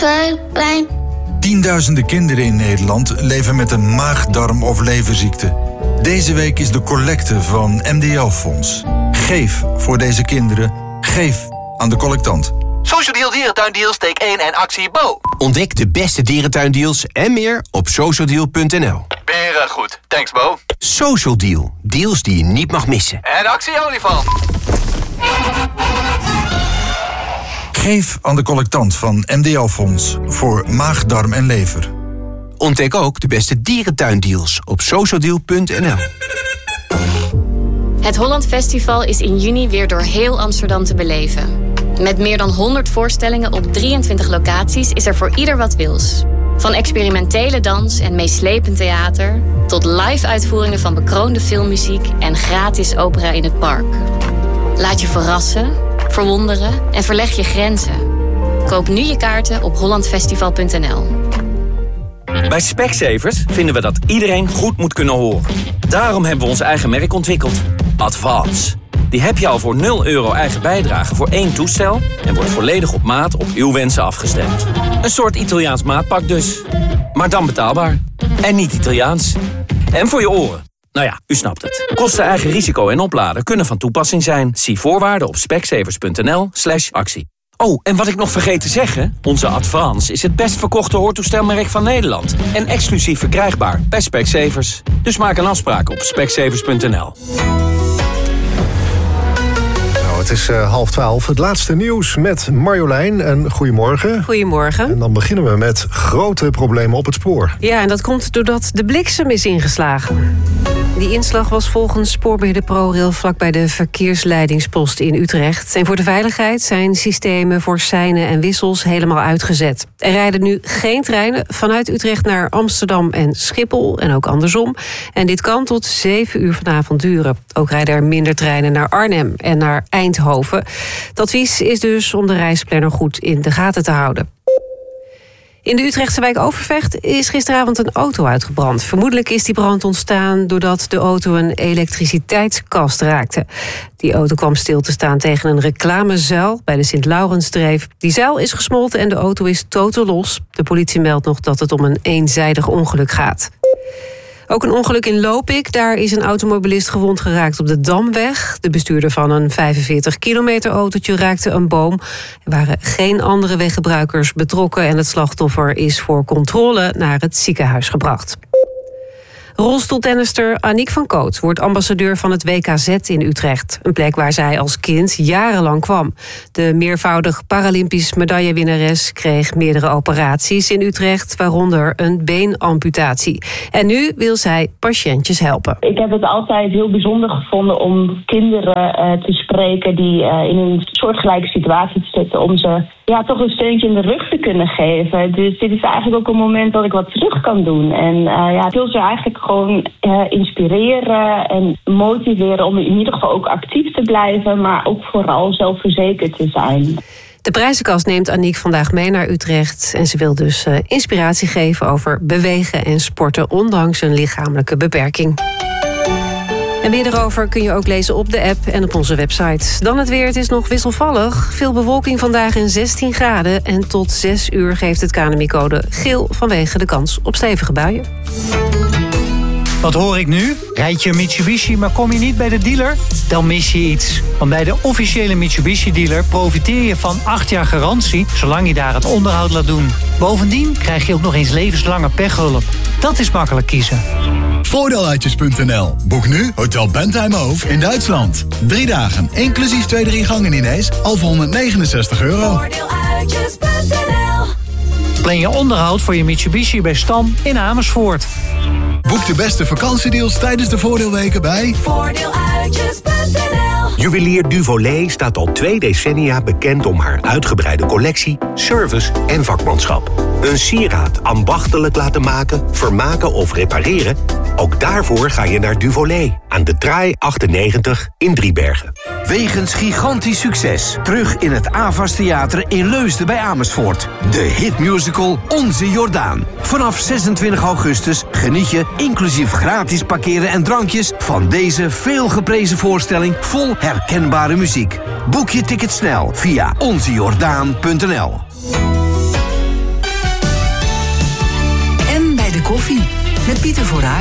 buikpijn. Tienduizenden kinderen in Nederland leven met een maag-darm- of leverziekte. Deze week is de collecte van MDL-fonds. Geef voor deze kinderen. Geef aan de collectant. Social Deal Dierentuindeals, take 1 en actie Bo. Ontdek de beste dierentuindeals en meer op socialdeal.nl. Beren goed. Thanks Bo. Social Deal. Deals die je niet mag missen. En actie olifant. Geef aan de collectant van MDL-fonds voor maag, darm en lever. Ontdek ook de beste dierentuindeals op socialdeal.nl. Het Holland Festival is in juni weer door heel Amsterdam te beleven. Met meer dan 100 voorstellingen op 23 locaties is er voor ieder wat wils. Van experimentele dans en meeslepend theater tot live-uitvoeringen van bekroonde filmmuziek en gratis opera in het park. Laat je verrassen, verwonderen en verleg je grenzen. Koop nu je kaarten op hollandfestival.nl. Bij Specsavers vinden we dat iedereen goed moet kunnen horen. Daarom hebben we ons eigen merk ontwikkeld. Advance. Die heb je al voor €0 eigen bijdrage voor 1 toestel en wordt volledig op maat op uw wensen afgestemd. Een soort Italiaans maatpak dus. Maar dan betaalbaar. En niet Italiaans. En voor je oren. Nou ja, u snapt het. Kosten, eigen risico en opladen kunnen van toepassing zijn. Zie voorwaarden op specsavers.nl/actie. Oh, en wat ik nog vergeet te zeggen, onze Advance is het best verkochte hoortoestelmerk van Nederland. En exclusief verkrijgbaar bij Specsavers. Dus maak een afspraak op specsavers.nl. Het is 11:30. Het laatste nieuws met Marjolein. En goedemorgen. Goedemorgen. En dan beginnen we met grote problemen op het spoor. Ja, en dat komt doordat de bliksem is ingeslagen. Die inslag was volgens spoorbeheerder ProRail vlakbij de verkeersleidingspost in Utrecht. En voor de veiligheid zijn systemen voor seinen en wissels helemaal uitgezet. Er rijden nu geen treinen vanuit Utrecht naar Amsterdam en Schiphol en ook andersom. En dit kan tot 7 uur vanavond duren. Ook rijden er minder treinen naar Arnhem en naar Eindhoven. Het advies is dus om de reisplanner goed in de gaten te houden. In de Utrechtse wijk Overvecht is gisteravond een auto uitgebrand. Vermoedelijk is die brand ontstaan doordat de auto een elektriciteitskast raakte. Die auto kwam stil te staan tegen een reclamezuil bij de Sint-Laurensdreef. Die zuil is gesmolten en de auto is totaal los. De politie meldt nog dat het om een eenzijdig ongeluk gaat. Ook een ongeluk in Lopik. Daar is een automobilist gewond geraakt op de Damweg. De bestuurder van een 45-kilometer autootje raakte een boom. Er waren geen andere weggebruikers betrokken en het slachtoffer is voor controle naar het ziekenhuis gebracht. Rolstoeltennister Aniek van Koot wordt ambassadeur van het WKZ in Utrecht. Een plek waar zij als kind jarenlang kwam. De meervoudig Paralympisch medaillewinnares kreeg meerdere operaties in Utrecht, waaronder een beenamputatie. En nu wil zij patiëntjes helpen. Ik heb het altijd heel bijzonder gevonden om kinderen te spreken die in een soortgelijke situatie zitten, om ze toch een steuntje in de rug te kunnen geven. Dus dit is eigenlijk ook een moment dat ik wat terug kan doen. En ik wil ze eigenlijk gewoon inspireren en motiveren om in ieder geval ook actief te blijven, maar ook vooral zelfverzekerd te zijn. De prijzenkast neemt Aniek vandaag mee naar Utrecht en ze wil dus inspiratie geven over bewegen en sporten ondanks een lichamelijke beperking. En meer erover kun je ook lezen op de app en op onze website. Dan het weer, het is nog wisselvallig. Veel bewolking vandaag in 16 graden. En tot 6 uur geeft het KNMI-code geel vanwege de kans op stevige buien. Wat hoor ik nu? Rijd je een Mitsubishi, maar kom je niet bij de dealer? Dan mis je iets. Want bij de officiële Mitsubishi-dealer profiteer je van 8 jaar garantie, zolang je daar het onderhoud laat doen. Bovendien krijg je ook nog eens levenslange pechhulp. Dat is makkelijk kiezen. Voordeeluitjes.nl. Boek nu Hotel Bentheimhof in Duitsland. 3 dagen, inclusief 2-3 gangen Inees, al voor €169. Voordeeluitjes.nl. Plan je onderhoud voor je Mitsubishi bij Stam in Amersfoort. Boek de beste vakantiedeals tijdens de voordeelweken bij Voordeeluitjes.nl. Juwelier Duvolet staat al 2 decennia bekend om haar uitgebreide collectie, service en vakmanschap. Een sieraad ambachtelijk laten maken, vermaken of repareren? Ook daarvoor ga je naar Duvolet aan de Draai 98 in Driebergen. Wegens gigantisch succes terug in het Avas Theater in Leusden bij Amersfoort. De hitmusical Onze Jordaan. Vanaf 26 augustus geniet je, inclusief gratis parkeren en drankjes, van deze veelgeprezen voorstelling vol herkenbare muziek. Boek je ticket snel via onzejordaan.nl. koffie. Met Pieter Voorraar.